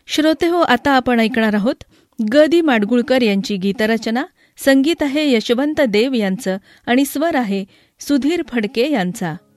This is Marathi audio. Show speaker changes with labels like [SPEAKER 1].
[SPEAKER 1] श्रोते हो, आता आपण ऐकणार आहोत ग दि माडगुळकर यांची गीतरचना. संगीत आहे यशवंत देव यांचं आणि स्वर आहे सुधीर फडके यांचा.